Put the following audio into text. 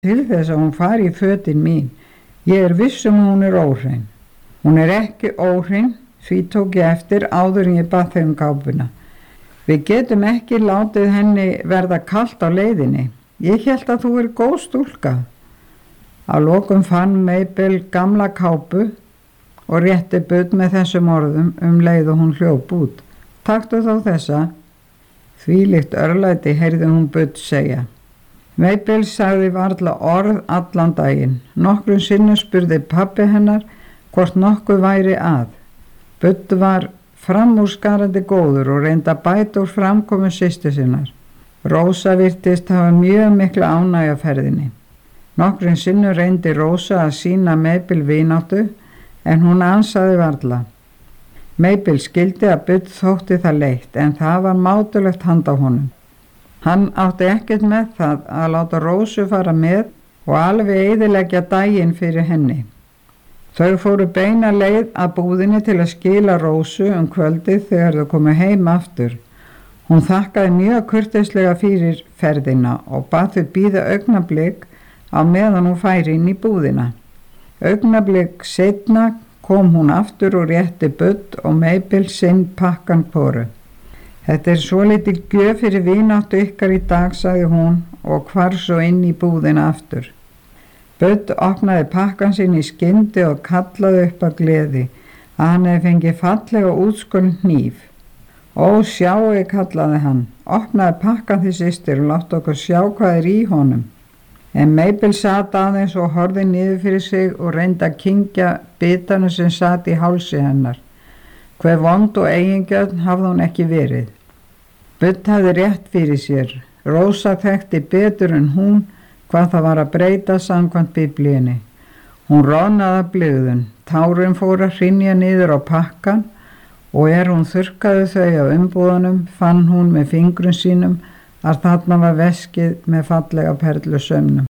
til þess að hún fari í fötin mín. Ég viss hún óhrein. Hún ekki óhrein, því tók ég eftir áður en ég bað þau kápuna. Við getum ekki látið henni verða kalt á leiðinni. Ég hélt að þú góð stúlka. Að lokum fann Mabel gamla kápu og rétti Bud með þessum orðum leið og hún hljóp út. Taktu þá þessa. Þvílíkt örlæti heyrði hún Bud segja. Mabel sagði varla orð allan daginn. Nokkrum sinnum spurði pabbi hennar hvort nokkuð væri að. Bud var framúrskarandi góður og reyndi að bæta úr framkomu systur sinnar. Rósa virtist hafa mjög mikla ánægju af ferðinni. Nokkrum sinnum reyndi Rósa að sýna Mabel vináttu en hún ansaði varla. Mabel skildi að Bud þótti það leitt en það var mátulegt handa honum. Hann átti ekkert með það að láta Rósu fara með og alveg eyðileggja daginn fyrir henni. Þau fóru beina leið að búðinni til að skila Rósu kvöldið þegar þau komu heim aftur. Hún þakkaði mjög kurteislega fyrir ferðina og bað þau bíða augnablik á meðan hún færi inn í búðina. Augnablik seinna kom hún aftur og rétti Bud og Mabel sinn pakkan hvoru. Þetta svolítið gjöf fyrir vináttu ykkar í dag, sagði hún og hvarf svo inn í búðina aftur. Bud opnaði pakkan sinn í skyndi og kallaði upp af gleði að hann hefði fengið fallega útskorinn hníf. Ó, sjáu, kallaði hann, opnaði pakkan því systir og látt okkur sjá hvað í honum. En Mabel sat aðeins og horfði niður fyrir sig og reyndi að kyngja bitanu sem sat í hálsi hennar. Hve vond og eigingjörn hafði hún ekki verið. Bud hafði rétt fyrir sér. Rósa þekkti betur en hún hvað það var að breyta samkvæmt Biblíunni. Hún roðnaði af blygðun. Tárin fóru að hrynja niður á pakkan og hún þurrkaði þau á umbúðunum fann hún með fingrum sínum að þarna var veskið með fallega perlusömmnum.